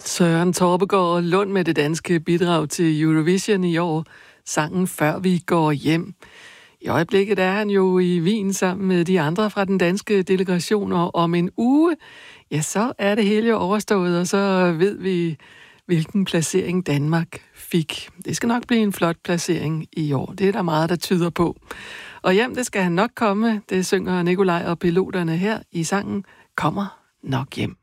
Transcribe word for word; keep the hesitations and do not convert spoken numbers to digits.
Søren Torpegaard Lund med det danske bidrag til Eurovision i år. Sangen Før vi går hjem. I øjeblikket er han jo i Wien sammen med de andre fra den danske delegation, og om en uge, ja, så er det hele jo overstået, og så ved vi, hvilken placering Danmark fik. Det skal nok blive en flot placering i år. Det er der meget, der tyder på. Og hjem, det skal han nok komme. Det synger Nikolaj og piloterne her i sangen Kommer nok hjem.